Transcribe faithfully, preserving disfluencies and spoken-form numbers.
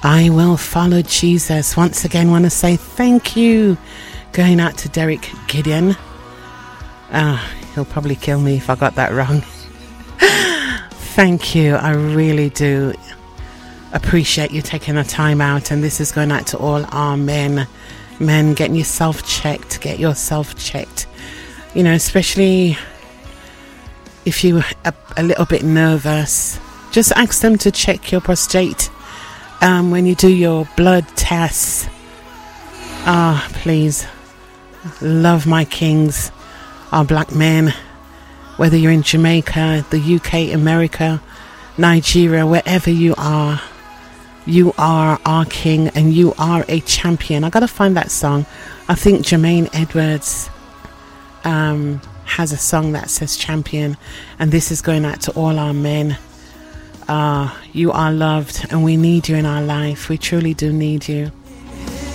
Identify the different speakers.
Speaker 1: I will follow Jesus. Once again, want to say thank you. Going out to Derek Gideon. Uh, he'll probably kill me if I got that wrong. Thank you. I really do appreciate you taking the time out. And this is going out to all our men. Men, getting yourself checked. Get yourself checked. You know, especially if you're a, a little bit nervous, just ask them to check your prostate. Um, when you do your blood tests. Ah, oh, please. Love my kings, our black men. Whether you're in Jamaica, the U K, America, Nigeria, wherever you are, you are our king and you are a champion. I gotta find that song. I think Jermaine Edwards um, has a song that says champion, and this is going out to all our men. Uh, you are loved and we need you in our life. We truly do need you.